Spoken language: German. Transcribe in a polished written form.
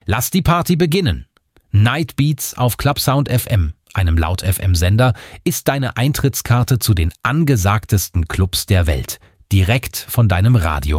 Lass die Party beginnen. Night Beats auf Clubsound FM, einem Laut-FM-Sender, ist deine Eintrittskarte zu den angesagtesten Clubs der Welt. Direkt von deinem Radio.